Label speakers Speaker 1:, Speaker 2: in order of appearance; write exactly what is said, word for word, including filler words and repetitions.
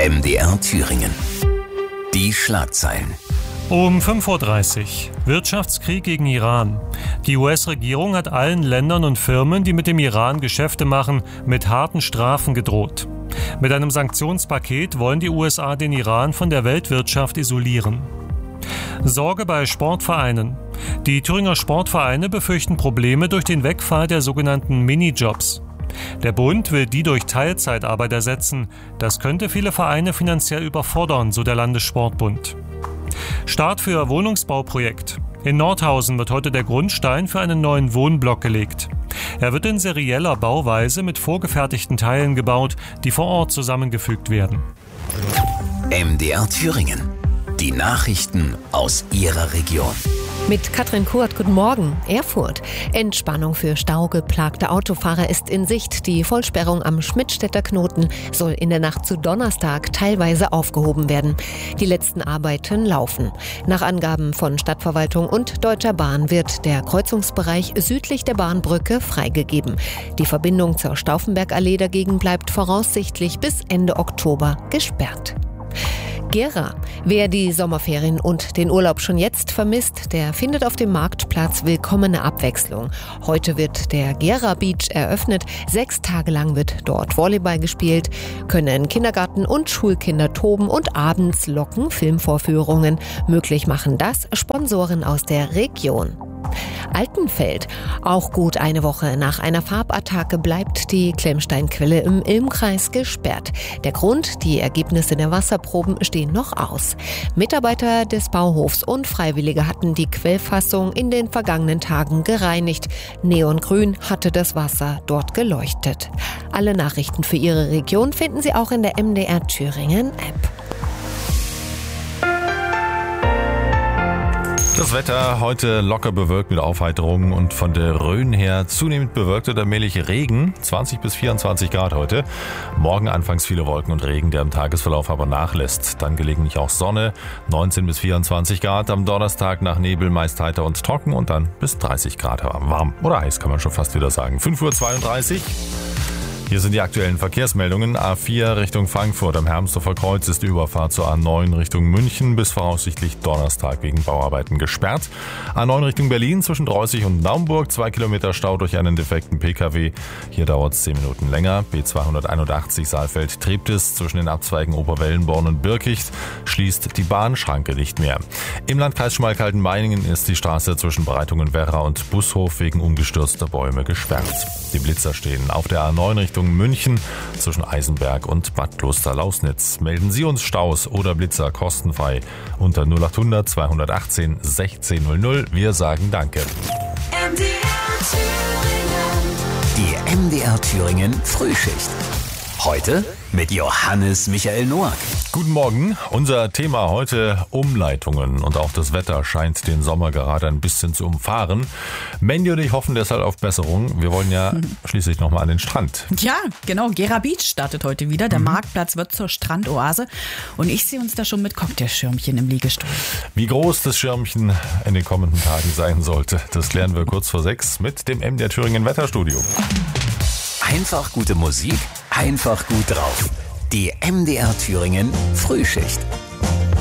Speaker 1: M D R Thüringen. Die Schlagzeilen.
Speaker 2: Um fünf Uhr dreißig. Wirtschaftskrieg gegen Iran. Die U S-Regierung hat allen Ländern und Firmen, die mit dem Iran Geschäfte machen, mit harten Strafen gedroht. Mit einem Sanktionspaket wollen die U S A den Iran von der Weltwirtschaft isolieren. Sorge bei Sportvereinen. Die Thüringer Sportvereine befürchten Probleme durch den Wegfall der sogenannten Minijobs. Der Bund will die durch Teilzeitarbeit ersetzen. Das könnte viele Vereine finanziell überfordern, so der Landessportbund. Start für Wohnungsbauprojekt. In Nordhausen wird heute der Grundstein für einen neuen Wohnblock gelegt. Er wird in serieller Bauweise mit vorgefertigten Teilen gebaut, die vor Ort zusammengefügt werden.
Speaker 1: M D R Thüringen. Die Nachrichten aus Ihrer Region.
Speaker 3: Mit Katrin Kurt, guten Morgen. Erfurt. Entspannung für staugeplagte Autofahrer ist in Sicht. Die Vollsperrung am Schmidtstädter Knoten soll in der Nacht zu Donnerstag teilweise aufgehoben werden. Die letzten Arbeiten laufen. Nach Angaben von Stadtverwaltung und Deutscher Bahn wird der Kreuzungsbereich südlich der Bahnbrücke freigegeben. Die Verbindung zur Stauffenbergallee dagegen bleibt voraussichtlich bis Ende Oktober gesperrt. Gera. Wer die Sommerferien und den Urlaub schon jetzt vermisst, der findet auf dem Marktplatz willkommene Abwechslung. Heute wird der Gera Beach eröffnet. Sechs Tage lang wird dort Volleyball gespielt, können Kindergarten- und Schulkinder toben und abends locken Filmvorführungen. Möglich machen das Sponsoren aus der Region. Altenfeld. Auch gut eine Woche nach einer Farbattacke bleibt die Klemmsteinquelle im Ilmkreis gesperrt. Der Grund, die Ergebnisse der Wasserproben stehen noch aus. Mitarbeiter des Bauhofs und Freiwillige hatten die Quellfassung in den vergangenen Tagen gereinigt. Neongrün hatte das Wasser dort geleuchtet. Alle Nachrichten für Ihre Region finden Sie auch in der M D R Thüringen App.
Speaker 4: Das Wetter heute locker bewölkt mit Aufheiterung und von der Rhön her zunehmend bewölkt oder allmählich Regen. zwanzig bis vierundzwanzig Grad heute. Morgen anfangs viele Wolken und Regen, der im Tagesverlauf aber nachlässt. Dann gelegentlich auch Sonne, neunzehn bis vierundzwanzig Grad. Am Donnerstag nach Nebel meist heiter und trocken und dann bis dreißig Grad warm. Oder heiß kann man schon fast wieder sagen. fünf Uhr zweiunddreißig. Hier sind die aktuellen Verkehrsmeldungen. A vier Richtung Frankfurt am Hermsdorfer Kreuz ist die Überfahrt zur A neun Richtung München bis voraussichtlich Donnerstag wegen Bauarbeiten gesperrt. A neun Richtung Berlin zwischen Dreußig und Naumburg, zwei Kilometer Stau durch einen defekten P K W. Hier dauert es zehn Minuten länger. B zweihunderteinundachtzig Saalfeld-Treptis zwischen den Abzweigen Oberwellenborn und Birkicht schließt die Bahnschranke nicht mehr. Im Landkreis Schmalkalden-Meiningen ist die Straße zwischen Breitungen-Werra und Bushof wegen umgestürzter Bäume gesperrt. Die Blitzer stehen auf der A neun Richtung München zwischen Eisenberg und Bad Kloster-Lausnitz. Melden Sie uns Staus oder Blitzer kostenfrei unter null achthundert zweihundertachtzehn sechzehn null null. Wir sagen Danke.
Speaker 1: M D R Thüringen. Die M D R Thüringen Frühschicht. Heute mit Johannes Michael Noack.
Speaker 4: Guten Morgen. Unser Thema heute Umleitungen und auch das Wetter scheint den Sommer gerade ein bisschen zu umfahren. Mandy und ich hoffen deshalb auf Besserung. Wir wollen ja hm. schließlich nochmal an den Strand.
Speaker 5: Ja, genau. Gera Beach startet heute wieder. Der
Speaker 4: mhm.
Speaker 5: Marktplatz wird zur Strandoase und ich sehe uns da schon mit Cocktailschirmchen im Liegestuhl.
Speaker 4: Wie groß das Schirmchen in den kommenden Tagen sein sollte, das klären wir kurz vor sechs mit dem M D R Thüringen Wetterstudio.
Speaker 1: Einfach gute Musik, einfach gut drauf. Die M D R Thüringen Frühschicht.